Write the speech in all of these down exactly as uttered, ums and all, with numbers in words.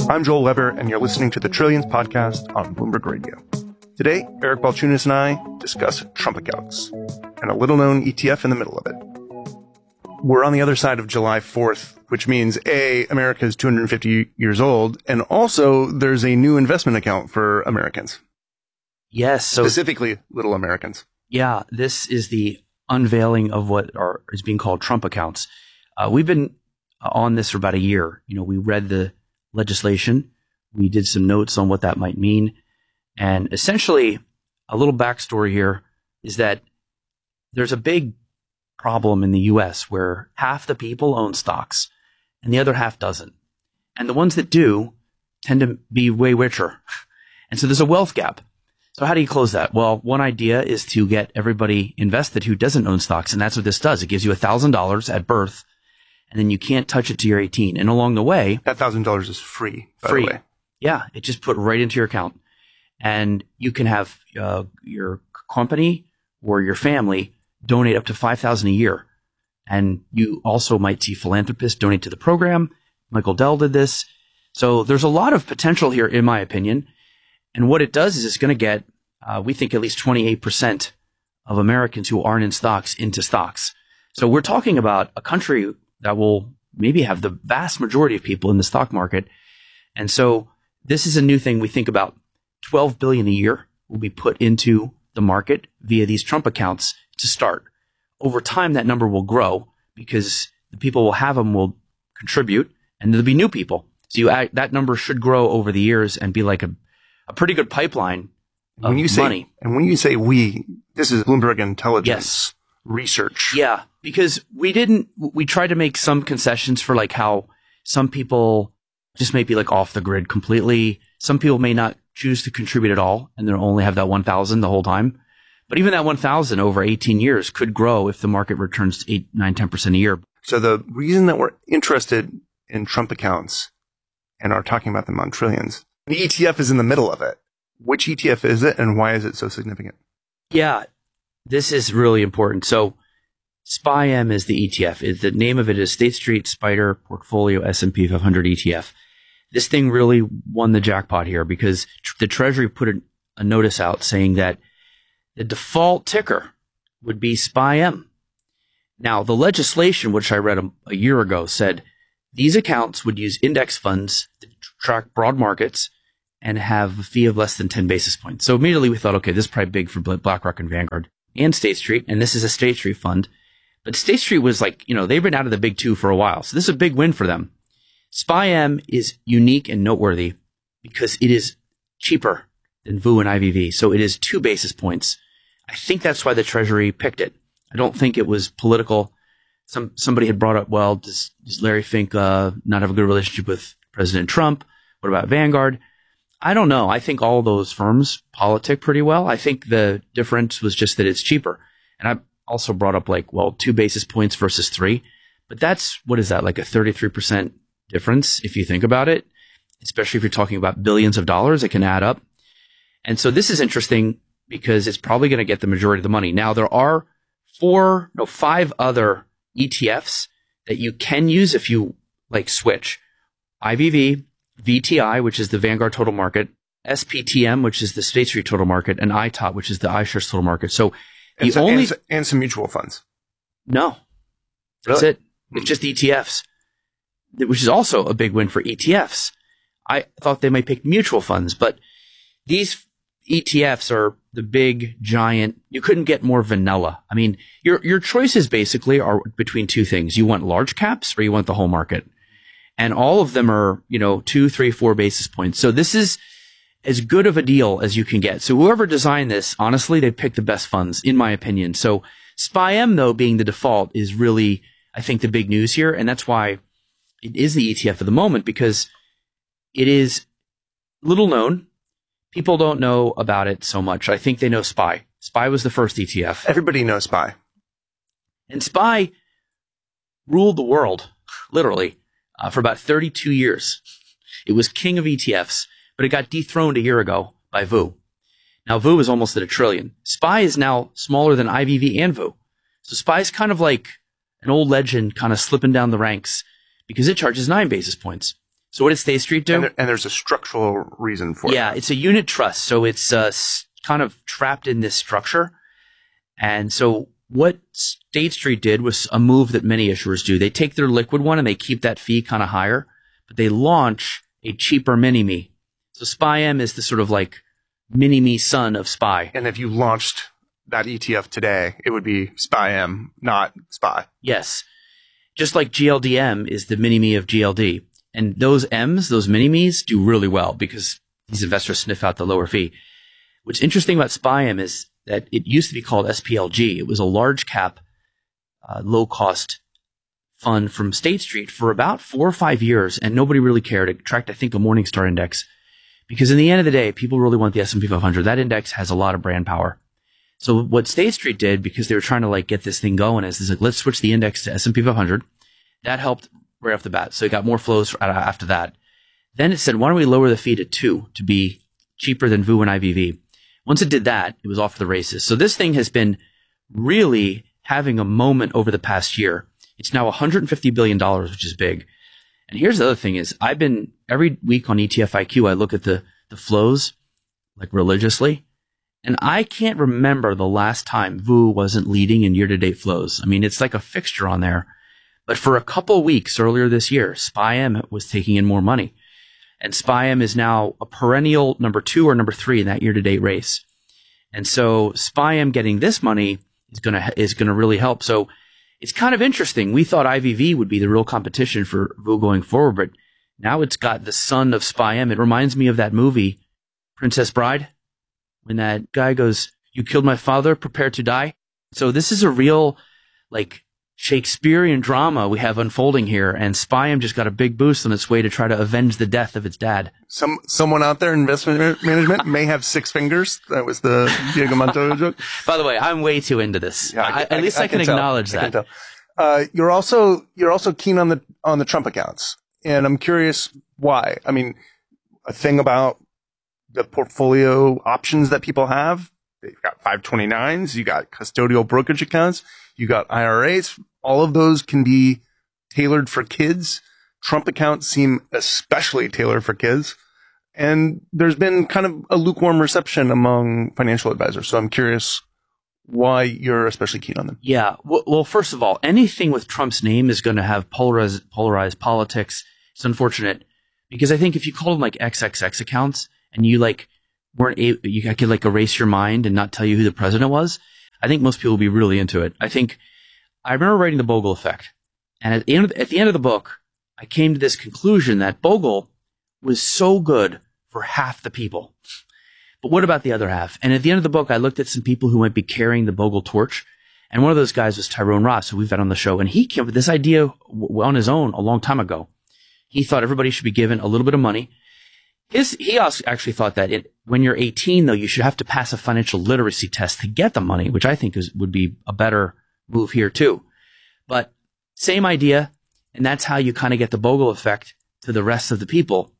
I'm Joel Weber, and you're listening to the Trillions podcast on Bloomberg Radio. Today, Eric Balchunas and I discuss Trump accounts and a little-known E T F in the middle of it. We're on the other side of July fourth, which means A, America is two hundred fifty years old, and also there's a new investment account for Americans. Yes. So, specifically, little Americans. Yeah, this is the unveiling of what are, is being called Trump accounts. Uh, we've been on this for about a year. You know, we read the legislation. We did some notes on what that might mean. And essentially, a little backstory here is that there's a big problem in the U S where half the people own stocks and the other half doesn't. And the ones that do tend to be way richer. And so there's a wealth gap. So how do you close that? Well, one idea is to get everybody invested who doesn't own stocks. And that's what this does. It gives you one thousand dollars at birth, and then you can't touch it till you're eighteen. And along the way, that one thousand dollars is free, by free. the way. Yeah, it just put right into your account. And you can have uh, your company or your family donate up to five thousand dollars a year. And you also might see philanthropists donate to the program. Michael Dell did this. So there's a lot of potential here, in my opinion. And what it does is it's going to get, uh, we think, at least twenty-eight percent of Americans who aren't in stocks into stocks. So we're talking about a country that will maybe have the vast majority of people in the stock market. And so this is a new thing. We think about twelve billion dollars a year will be put into the market via these Trump accounts to start. Over time, that number will grow because the people will have them will contribute, and there'll be new people. So you add, that number should grow over the years and be like a, a pretty good pipeline of when you say, money. And when you say we, this is Bloomberg Intelligence yes. research. Yeah, because we didn't, we tried to make some concessions for like how some people just may be like off the grid completely. Some people may not choose to contribute at all, and they'll only have that one thousand the whole time. But even that one thousand over eighteen years could grow if the market returns eight, nine, ten percent a year. So the reason that we're interested in Trump accounts and are talking about them on Trillions, the E T F is in the middle of it. Which E T F is it, and why is it so significant? Yeah, this is really important. So S P Y M is the E T F. The name of it is State Street Spider Portfolio S and P five hundred E T F. This thing really won the jackpot here because the Treasury put a, a notice out saying that the default ticker would be S P Y M. Now, the legislation, which I read a, a year ago, said these accounts would use index funds to track broad markets and have a fee of less than ten basis points. So immediately we thought, okay, this is probably big for BlackRock and Vanguard and State Street, and this is a State Street fund. But State Street was like, you know, they've been out of the big two for a while. So this is a big win for them. S P Y M is unique and noteworthy because it is cheaper than V U and I V V. So it is two basis points. I think that's why the Treasury picked it. I don't think it was political. Some somebody had brought up, well, does, does Larry Fink uh, not have a good relationship with President Trump? What about Vanguard? I don't know. I think all those firms politic pretty well. I think the difference was just that it's cheaper. And I also brought up like, well, two basis points versus three. But that's, what is that, like a thirty-three percent difference if you think about it, especially if you're talking about billions of dollars, it can add up. And so this is interesting because it's probably going to get the majority of the money. Now, there are four, no, five other E T Fs that you can use if you like switch. I V V, V T I, which is the Vanguard Total Market, S P T M, which is the State Street Total Market, and I T O P, which is the iShares Total Market. So the and so, only and, and some mutual funds. No, that's Really? it. It's just E T Fs, which is also a big win for E T Fs. I thought they might pick mutual funds, but these E T Fs are the big giant. You couldn't get more vanilla. I mean, your your choices basically are between two things. You want large caps or you want the whole market. And all of them are, you know, two, three, four basis points. So this is as good of a deal as you can get. So whoever designed this, honestly, they picked the best funds, in my opinion. So S P Y M, though, being the default is really, I think, the big news here. And that's why it is the E T F at the moment, because it is little known. People don't know about it so much. I think they know S P Y. S P Y was the first E T F. Everybody knows S P Y. And S P Y ruled the world, literally, uh, for about thirty-two years. It was king of E T Fs, but it got dethroned a year ago by V U. Now, V U is almost at a trillion. S P Y is now smaller than I V V and V U. So S P Y is kind of like an old legend kind of slipping down the ranks because it charges nine basis points. So what did State Street do? And, there, and there's a structural reason for yeah, it. Yeah, it's a unit trust. So it's uh, kind of trapped in this structure. And so what State Street did was a move that many issuers do. They take their liquid one and they keep that fee kind of higher, but they launch a cheaper mini-me. So S P Y M is the sort of like mini-me son of S P Y. And if you launched that E T F today, it would be S P Y M, not S P Y. Yes. Just like G L D M is the mini-me of G L D. And those M's, those mini-me's, do really well because these investors sniff out the lower fee. What's interesting about S P Y M is that it used to be called S P L G. It was a large cap, uh, low cost fund from State Street for about four or five years, and nobody really cared. It tracked, I think, a Morningstar index. Because in the end of the day, people really want the S and P five hundred. That index has a lot of brand power. So what State Street did, because they were trying to like get this thing going, is, is like, let's switch the index to S and P five hundred. That helped right off the bat. So it got more flows after that. Then it said, why don't we lower the fee to two to be cheaper than V U and I V V? Once it did that, it was off to the races. So this thing has been really having a moment over the past year. It's now one hundred fifty billion dollars, which is big. And here's the other thing is I've been every week on E T F I Q, I look at the, the flows like religiously. And I can't remember the last time V U wasn't leading in year-to-date flows. I mean, it's like a fixture on there. But for a couple weeks earlier this year, S P Y M was taking in more money. And S P Y M is now a perennial number two or number three in that year-to-date race. And so S P Y M getting this money is going to is going to really help. So it's kind of interesting. We thought I V V would be the real competition for V U going forward, but now it's got the son of S P Y M. It reminds me of that movie, Princess Bride, when that guy goes, "You killed my father, prepare to die." So this is a real, like, Shakespearean drama we have unfolding here, and S P Y M just got a big boost on its way to try to avenge the death of its dad. Some someone out there in investment management may have six fingers. That was the Diego Montoya joke. By the way, I'm way too into this. Yeah, I, I, at I, least I, I can, can acknowledge I that. can uh, you're also you're also keen on the on the Trump accounts, and I'm curious why. I mean, a thing about the portfolio options that people have. You've got five twenty-nines, you got custodial brokerage accounts, you got I R As. All of those can be tailored for kids. Trump accounts seem especially tailored for kids. And there's been kind of a lukewarm reception among financial advisors. So I'm curious why you're especially keen on them. Yeah. Well, first of all, anything with Trump's name is going to have polarized, polarized politics. It's unfortunate because I think if you call them like X X X accounts and you like weren't able, you could like erase your mind and not tell you who the president was, I think most people will be really into it. I think I remember writing The Bogle Effect, and at the end of the, at the end of the book, I came to this conclusion that Bogle was so good for half the people. But what about the other half? And at the end of the book, I looked at some people who might be carrying the Bogle torch, and one of those guys was Tyrone Ross, who we've had on the show, and he came with this idea w- on his own a long time ago. He thought everybody should be given a little bit of money. His, he also actually thought that it, when you're eighteen, though, you should have to pass a financial literacy test to get the money, which I think is, would be a better move here too. But same idea. And that's how you kind of get the Bogle effect to the rest of the people.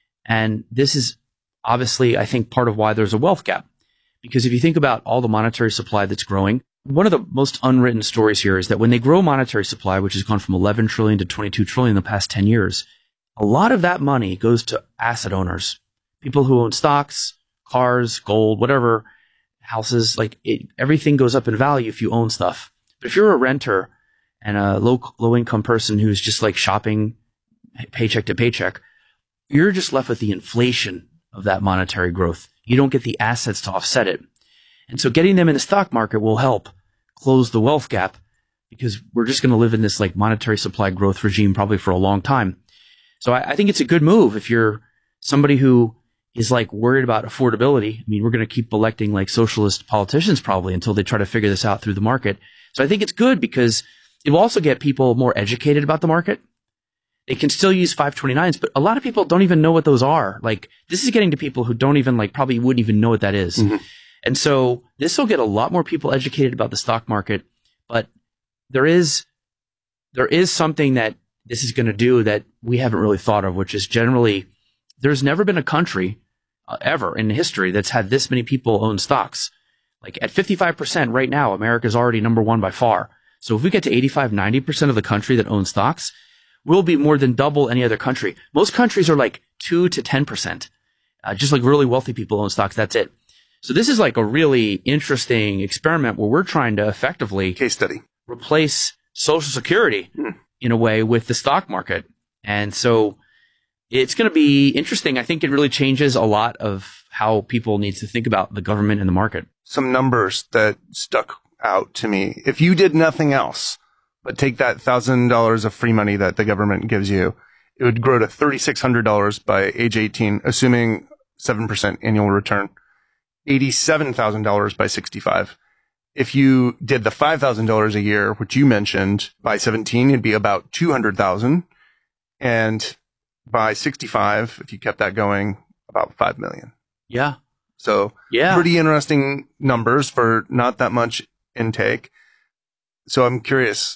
And this is obviously, I think, part of why there's a wealth gap. Because if you think about all the monetary supply that's growing, one of the most unwritten stories here is that when they grow monetary supply, which has gone from eleven trillion to twenty-two trillion in the past ten years, a lot of that money goes to asset owners, people who own stocks, cars, gold, whatever, houses. Like it, everything goes up in value if you own stuff. But if you're a renter and a low low income person who's just like shopping paycheck to paycheck, you're just left with the inflation of that monetary growth. You don't get the assets to offset it. And so getting them in the stock market will help close the wealth gap because we're just going to live in this like monetary supply growth regime probably for a long time. So I, I think it's a good move if you're somebody who is like worried about affordability. I mean, we're going to keep electing like socialist politicians probably until they try to figure this out through the market. So I think it's good because it will also get people more educated about the market. They can still use five twenty-nines, but a lot of people don't even know what those are. Like this is getting to people who don't even like probably wouldn't even know what that is. Mm-hmm. And so this will get a lot more people educated about the stock market. But there is there is something that this is going to do that we haven't really thought of, which is generally there's never been a country uh, ever in history that's had this many people own stocks. Like at fifty-five percent right now, America's already number one by far. So if we get to eighty-five, ninety percent of the country that owns stocks, we'll be more than double any other country. Most countries are like two to ten percent. Uh, just like really wealthy people own stocks. That's it. So this is like a really interesting experiment where we're trying to effectively case study replace Social Security hmm. in a way with the stock market. And so it's going to be interesting. I think it really changes a lot of how people need to think about the government and the market. Some numbers that stuck out to me. If you did nothing else but take that one thousand dollars of free money that the government gives you, it would grow to three thousand six hundred dollars by age eighteen, assuming seven percent annual return, eighty-seven thousand dollars by sixty-five. If you did the five thousand dollars a year, which you mentioned, by seventeen, it'd be about two hundred thousand dollars. And by sixty-five, if you kept that going, about five million dollars. Yeah. So yeah. pretty interesting numbers for not that much intake. So I'm curious.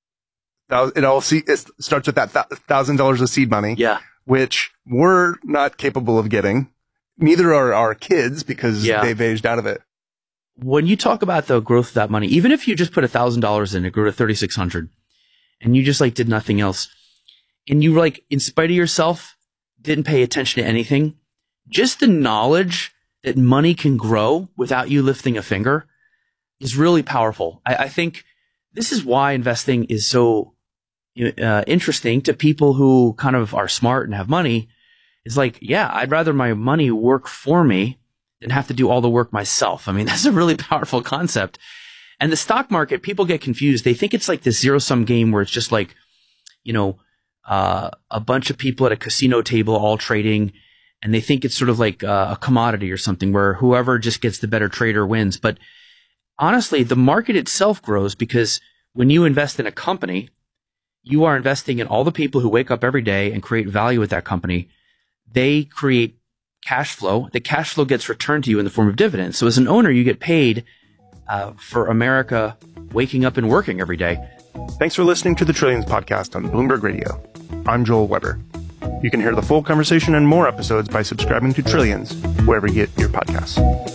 It all it starts with that one thousand dollars of seed money, yeah. which we're not capable of getting. Neither are our kids because yeah. they've aged out of it. When you talk about the growth of that money, even if you just put one thousand dollars in, it grew to three thousand six hundred dollars, and you just like did nothing else, and you like, in spite of yourself, didn't pay attention to anything, just the knowledge that money can grow without you lifting a finger is really powerful. I, I think this is why investing is so uh, interesting to people who kind of are smart and have money. It's like, yeah, I'd rather my money work for me than have to do all the work myself. I mean, that's a really powerful concept. And the stock market, people get confused. They think it's like this zero-sum game where it's just like, you know, uh, a bunch of people at a casino table all trading, and they think it's sort of like uh, a commodity or something where whoever just gets the better trader wins. But honestly, the market itself grows because when you invest in a company, you are investing in all the people who wake up every day and create value with that company. They create cash flow. The cash flow gets returned to you in the form of dividends. So as an owner, you get paid uh, for America waking up and working every day. Thanks for listening to the Trillions podcast on Bloomberg Radio. I'm Joel Weber. You can hear the full conversation and more episodes by subscribing to Trillions, wherever you get your podcasts.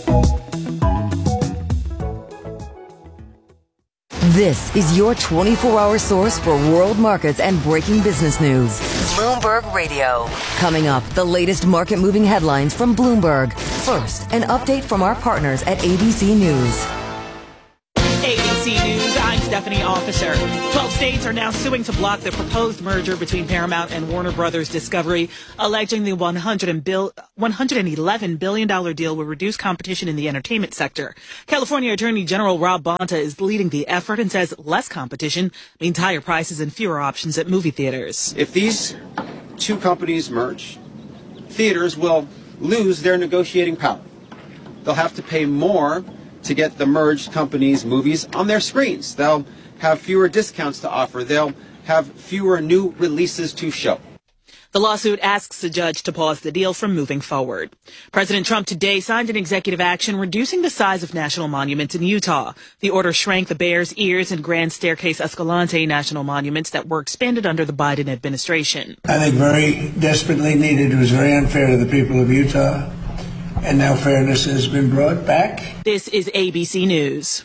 This is your twenty-four hour source for world markets and breaking business news. Bloomberg Radio. Coming up, the latest market-moving headlines from Bloomberg. First, an update from our partners at A B C News. A B C News, I'm Stephanie Officer. Twelve states are now suing to block the proposed merger between Paramount and Warner Brothers Discovery, alleging the one hundred eleven billion dollars deal will reduce competition in the entertainment sector. California Attorney General Rob Bonta is leading the effort and says less competition means higher prices and fewer options at movie theaters. If these two companies merge, theaters will lose their negotiating power. They'll have to pay more to get the merged companies' movies on their screens. They'll have fewer discounts to offer. They'll have fewer new releases to show. The lawsuit asks the judge to pause the deal from moving forward. President Trump today signed an executive action reducing the size of national monuments in Utah. The order shrank the Bears Ears and Grand Staircase Escalante national monuments that were expanded under the Biden administration. I think very desperately needed. It was very unfair to the people of Utah. And now fairness has been brought back. This is A B C News.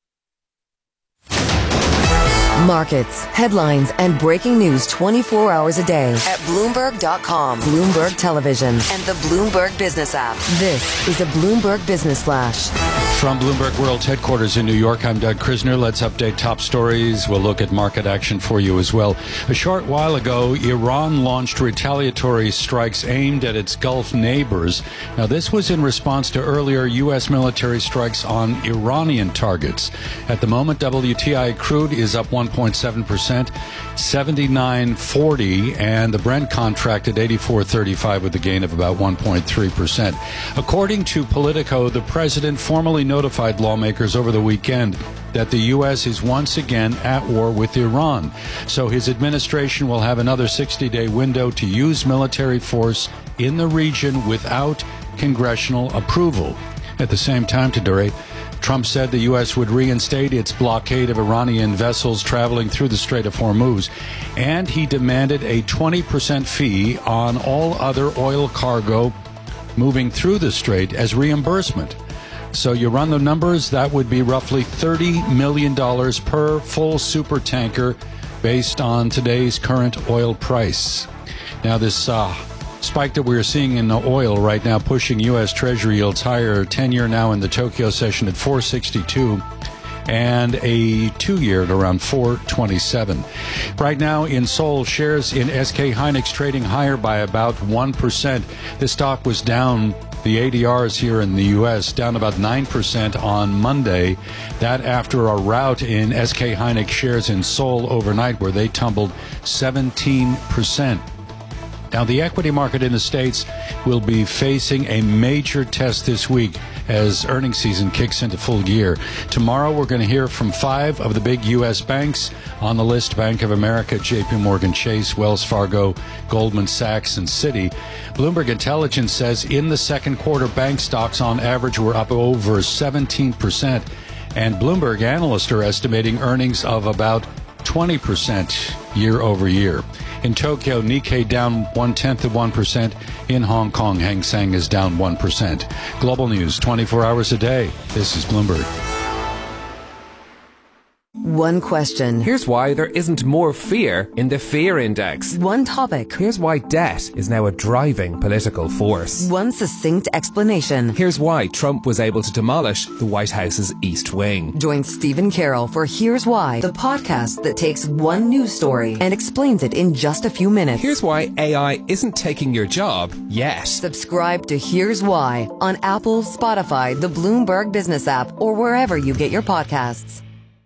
Markets, headlines, and breaking news twenty-four hours a day at Bloomberg dot com, Bloomberg Television, and the Bloomberg Business app. This is a Bloomberg Business Flash. From Bloomberg World's headquarters in New York, I'm Doug Krisner. Let's update top stories. We'll look at market action for you as well. A short while ago, Iran launched retaliatory strikes aimed at its Gulf neighbors. Now, this was in response to earlier U S military strikes on Iranian targets. At the moment, W T I crude is up one point seven percent, seventy-nine forty, and the Brent contract at eighty-four thirty-five with a gain of about one point three percent. According to Politico, the president formally notified lawmakers over the weekend that the U S is once again at war with Iran. So his administration will have another sixty-day window to use military force in the region without congressional approval. At the same time today, Trump said the U S would reinstate its blockade of Iranian vessels traveling through the Strait of Hormuz, and he demanded a twenty percent fee on all other oil cargo moving through the strait as reimbursement. So you run the numbers, that would be roughly thirty million dollars per full supertanker based on today's current oil price. Now, this uh, spike that we're seeing in the oil right now pushing U S. Treasury yields higher. ten-year now in the Tokyo session at four sixty-two. And a two-year at around four twenty-seven. Right now in Seoul, shares in S K Hynix trading higher by about one percent. This stock was down, the A D Rs here in the U S, down about nine percent on Monday. That after a rout in S K Hynix shares in Seoul overnight where they tumbled seventeen percent. Now, the equity market in the States will be facing a major test this week as earnings season kicks into full gear. Tomorrow, we're going to hear from five of the big U S banks on the list: Bank of America, J P Morgan Chase, Wells Fargo, Goldman Sachs, and Citi. Bloomberg Intelligence says in the second quarter, bank stocks on average were up over seventeen percent. And Bloomberg analysts are estimating earnings of about twenty percent year over year. In Tokyo, Nikkei down one-tenth of one percent. In Hong Kong, Hang Seng is down one percent. Global news twenty-four hours a day. This is Bloomberg. One question. Here's why there isn't more fear in the fear index. One topic. Here's why debt is now a driving political force. One succinct explanation. Here's why Trump was able to demolish the White House's East Wing. Join Stephen Carroll for Here's Why, the podcast that takes one news story and explains it in just a few minutes. Here's why A I isn't taking your job yet. Subscribe to Here's Why on Apple, Spotify, the Bloomberg Business app, or wherever you get your podcasts.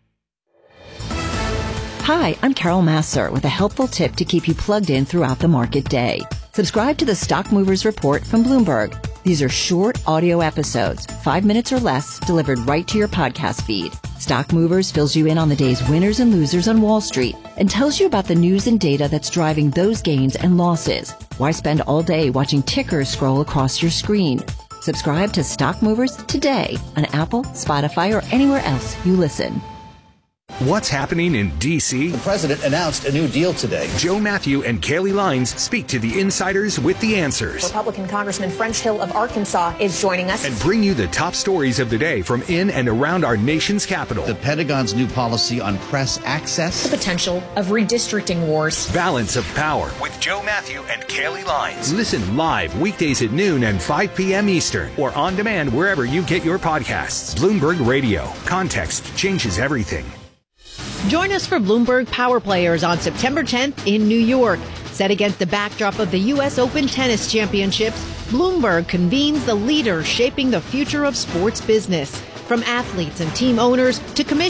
Hi, I'm Carol Masser with a helpful tip to keep you plugged in throughout the market day. Subscribe to the Stock Movers Report from Bloomberg. These are short audio episodes, five minutes or less, delivered right to your podcast feed. Stock Movers fills you in on the day's winners and losers on Wall Street and tells you about the news and data that's driving those gains and losses. Why spend all day watching tickers scroll across your screen? Subscribe to Stock Movers today on Apple, Spotify, or anywhere else you listen. What's happening in D C? The president announced a new deal today. Joe Matthew and Kaylee Lines speak to the insiders with the answers. Republican Congressman French Hill of Arkansas is joining us. And bring you the top stories of the day from in and around our nation's capital. The Pentagon's new policy on press access. The potential of redistricting wars. Balance of Power with Joe Matthew and Kaylee Lines. Listen live weekdays at noon and five p.m. Eastern or on demand wherever you get your podcasts. Bloomberg Radio. Context changes everything. Join us for Bloomberg Power Players on September tenth in New York. Set against the backdrop of the U S Open Tennis Championships, Bloomberg convenes the leaders shaping the future of sports business. From athletes and team owners to commissioners.